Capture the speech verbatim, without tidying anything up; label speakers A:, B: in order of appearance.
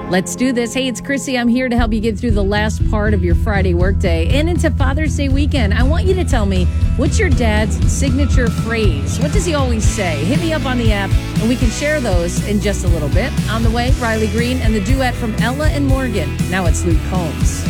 A: Let's do this. Hey, it's Chrissy. I'm here to help you get through the last part of your Friday workday and into Father's Day weekend. I want you to tell me, what's your dad's signature phrase? What does he always say? Hit me up on the app, and we can share those in just a little bit. On the way, Riley Green and the duet from Ella and Morgan. Now it's Luke Combs.